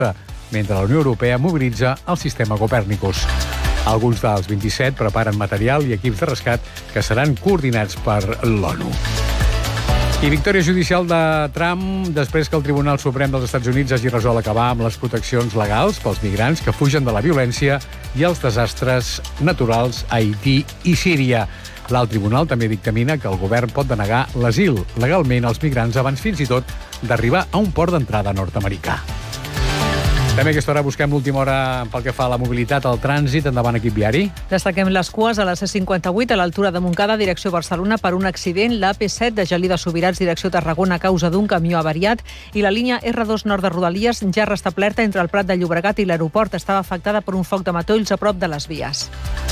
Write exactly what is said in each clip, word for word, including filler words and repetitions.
mentre la Unió Europea mobilitza el sistema Copèrnicus. Alguns dels vint-i-set preparen material i equips de rescat que seran coordinats per l'ONU. I victòria judicial de Trump després que el Tribunal Suprem dels Estats Units hagi resolt acabar amb les proteccions legals pels migrants que fugen de la violència i els desastres naturals a Haití i Síria. L'alt tribunal també dictamina que el govern pot denegar l'asil legalment als migrants abans fins i tot d'arribar a un port d'entrada nord-americà. També a aquesta hora busquem l'última hora pel que fa a la mobilitat, al trànsit. Endavant, equip viari. Destaquem les cues a la C cinquanta-vuit a l'altura de Montcada, direcció Barcelona, per un accident. La A P set de Gelida a Subirats, direcció Tarragona, a causa d'un camió avariat. I la línia R dos nord de Rodalies, ja restablerta entre el Prat de Llobregat i l'aeroport. Estava afectada per un foc de matolls a prop de les vies.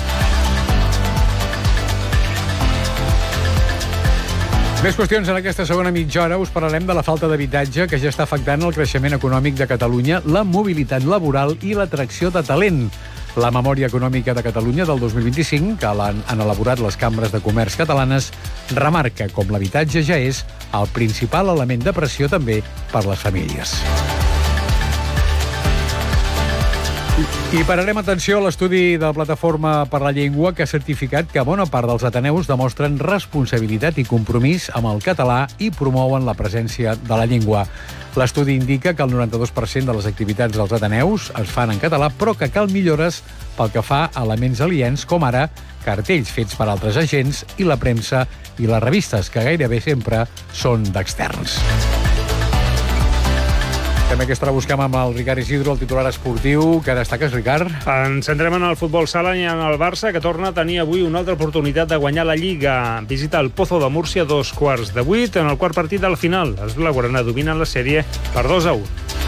Més qüestions en aquesta segona mitja hora. Us parlarem de la falta d'habitatge que ja està afectant el creixement econòmic de Catalunya, la mobilitat laboral i l'atracció de talent. La Memòria Econòmica de Catalunya del dos mil vint-i-cinc, que l'han han elaborat les cambres de comerç catalanes, remarca com l'habitatge ja és el principal element de pressió també per les famílies. I pararem atenció a l'estudi de la Plataforma per la Llengua que ha certificat que bona part dels ateneus demostren responsabilitat i compromís amb el català i promouen la presència de la llengua. L'estudi indica que el noranta-dos per cent de les activitats dels ateneus es fan en català, però que cal millores pel que fa a elements aliens, com ara cartells fets per altres agents i la premsa i les revistes, que gairebé sempre són d'externs. També aquesta hora busquem amb el Ricard Isidro, el titular esportiu. Què destaques, Ricard? Ens centrem en el futbol sala i en el Barça, que torna a tenir avui una altra oportunitat de guanyar la Lliga. Visita el Pozo de Múrcia a dos quarts de vuit en el quart partit del final. Els blaugrana dominen la sèrie per dos a u.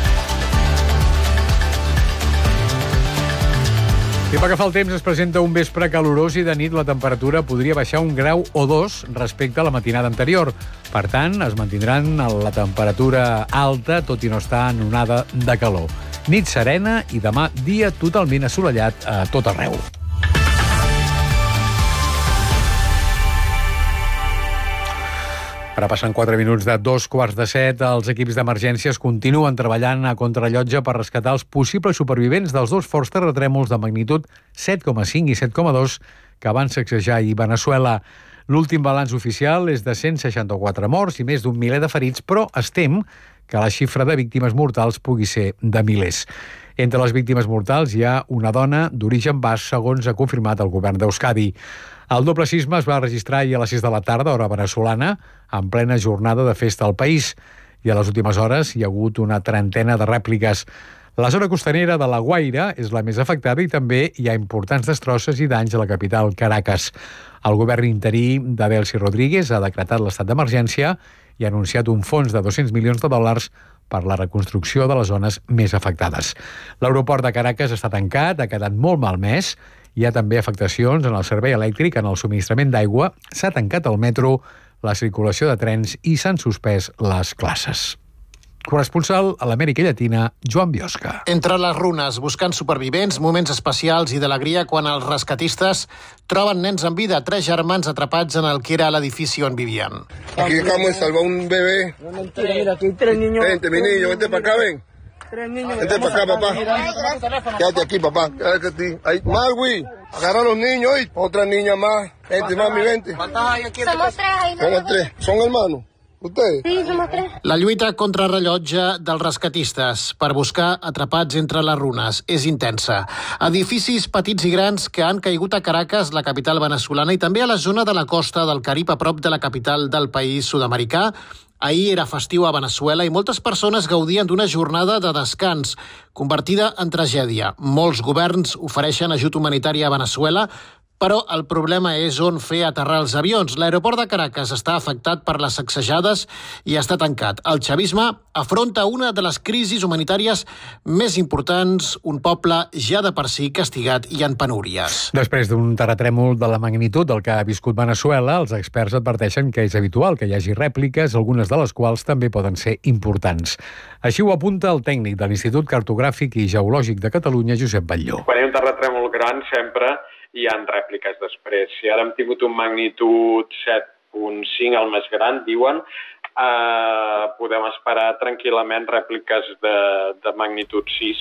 I pel que fa al temps, es presenta un vespre calorós i de nit la temperatura podria baixar un grau o dos respecte a la matinada anterior. Per tant, es mantindran la temperatura alta, tot i no estar en onada de calor. Nit serena i demà dia totalment assolellat a tot arreu. Ara passen quatre minuts de dos quarts de set. Els equips d'emergències continuen treballant a contrarellotge per rescatar els possibles supervivents dels dos forts terratrèmols de magnitud set coma cinc i set coma dos que van sacsejar ahir Veneçuela. L'últim balanç oficial és de cent seixanta-quatre morts i més d'un miler de ferits, però es tem que la xifra de víctimes mortals pugui ser de milers. Entre les víctimes mortals hi ha una dona d'origen basc, segons ha confirmat el govern d'Euskadi. El doble sisme es va registrar ahir a les sis de la tarda, hora veneçolana, en plena jornada de festa al país. I a les últimes hores hi ha hagut una trentena de rèpliques. La zona costanera de La Guaira és la més afectada i també hi ha importants destrosses i danys a la capital, Caracas. El govern interí de Delcy Rodríguez ha decretat l'estat d'emergència i ha anunciat un fons de dos-cents milions de dòlars per la reconstrucció de les zones més afectades. L'aeroport de Caracas està tancat, ha quedat molt malmès. Hi ha també afectacions en el servei elèctric, en el subministrament d'aigua, s'ha tancat el metro, la circulació de trens i s'han suspès les classes. Corresponsal a l'Amèrica Llatina, Joan Biosca. Entre les runes, buscant supervivents, moments especials i d'alegria quan els rescatistes troben nens en vida, tres germans atrapats en el que era l'edifici on vivien. Aquí acabamos de salvar un bebé. Mentira, mira, aquí hay tres niños. Vente, mi niño, vente para acá, ven. Tres niños. Vente para acá, papá. Quédate aquí, papá. Quédate aquí. Ahí, Marwi, agarra a los niños, ¿oí? Otra niña más. Vente, mami, vente. Somos tres ahí. Somos tres. ¿Son hermanos? ¿Ustedes? Sí, somos tres. La lluita contra rellotge dels rescatistes per buscar atrapats entre les runes és intensa. Edificis petits i grans que han caigut a Caracas, la capital veneçolana, i també a la zona de la costa del Carib, a prop de la capital del país sud-americà. Ahir era festiu a Veneçuela i moltes persones gaudien d'una jornada de descans, convertida en tragèdia. Molts governs ofereixen ajut humanitari a Veneçuela, però el problema és on fer aterrar els avions. L'aeroport de Caracas està afectat per les sacsejades i està tancat. El chavisme afronta una de les crisis humanitàries més importants, un poble ja de per si castigat i en penúries. Després d'un terratrèmol de la magnitud del que ha viscut Veneçuela, els experts adverteixen que és habitual que hi hagi rèpliques, algunes de les quals també poden ser importants. Així ho apunta el tècnic de l'Institut Cartogràfic i Geològic de Catalunya, Josep Batlló. Quan hi ha un terratrèmol gran, sempre hi ha rèpliques després. Si ara hem tingut un magnitud set coma cinc, el més gran, diuen, eh, podem esperar tranquil·lament rèpliques de, de magnitud sis